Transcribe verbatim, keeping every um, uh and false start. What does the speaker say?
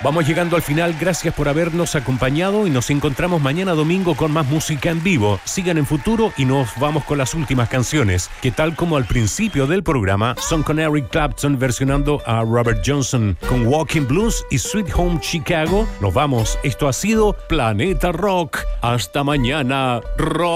Vamos llegando al final, gracias por habernos acompañado y nos encontramos mañana domingo con más música en vivo. Sigan en Futuro y nos vamos con las últimas canciones, que tal como al principio del programa, son con Eric Clapton versionando a Robert Johnson con Walking Blues y Sweet Home Chicago. Nos vamos, esto ha sido Planeta Rock. Hasta mañana, Rock.